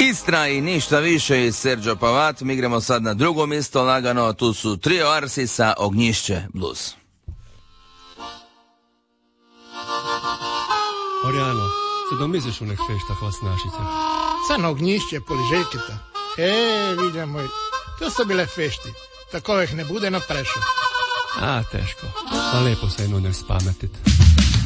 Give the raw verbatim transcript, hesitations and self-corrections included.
Istra i ništa više iz Sergio Pavat. Mi igramo sad na drugo mjesto lagano, tu su Trio Arsi sa Ognjišće blues. Oriano, se domisliš u nek fešta hlasnašića? Sa na Ognjišće, poliželjkita. E, vidja moj, to su bile fešti, takovih ne bude na prešu. A, teško, pa lepo se jedno ne spametit.